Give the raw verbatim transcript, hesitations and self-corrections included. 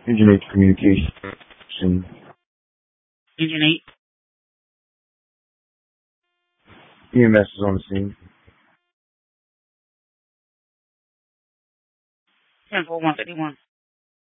Engine eight communication. Engine eight. E M S is on the scene. ten four one fifty-one.